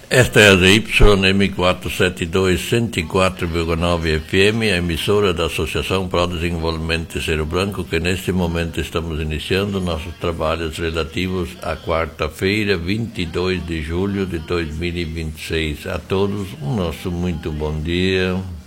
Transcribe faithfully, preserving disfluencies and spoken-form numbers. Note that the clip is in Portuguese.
Esta é a Z Y M quatrocentos e setenta e dois, cento e quatro vírgula nove F M, a emissora da Associação para o Desenvolvimento Terceiro Branco, que neste momento estamos iniciando nossos trabalhos relativos à quarta-feira, vinte e dois de julho de dois mil e vinte e seis. A todos, um nosso muito bom dia.